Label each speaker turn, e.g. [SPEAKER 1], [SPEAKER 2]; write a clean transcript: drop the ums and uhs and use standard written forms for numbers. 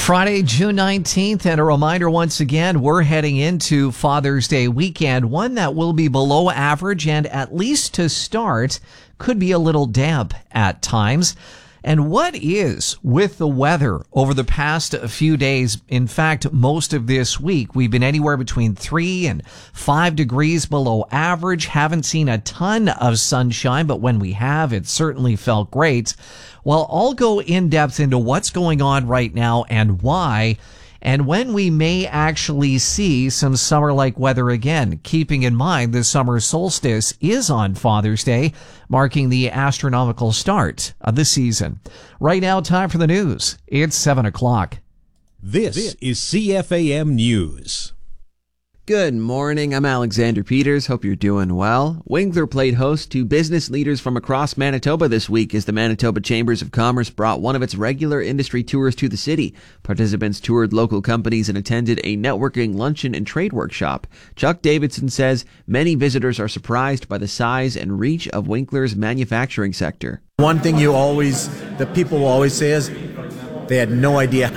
[SPEAKER 1] Friday, June 19th, and a reminder once again, we're heading into Father's Day weekend, one that will be below average and, at least to start, could be a little damp at times. And what is with the weather over the past few days? In fact, most of this week, we've been anywhere between 3 and 5 degrees below average. Haven't seen a ton of sunshine, but when we have, it certainly felt great. Well, I'll go in depth into what's going on right now and why, and when we may actually see some summer-like weather again, keeping in mind the summer solstice is on Father's Day, marking the astronomical start of the season. Right now, time for the news. It's 7 o'clock.
[SPEAKER 2] This is CFAM News.
[SPEAKER 3] Good morning, I'm Alexander Peters. Hope you're doing well. Winkler played host to business leaders from across Manitoba this week as the Manitoba Chambers of Commerce brought one of its regular industry tours to the city. Participants toured local companies and attended a networking luncheon and trade workshop. Chuck Davidson says many visitors are surprised by the size and reach of Winkler's manufacturing sector.
[SPEAKER 4] One thing that people will always say is they had no idea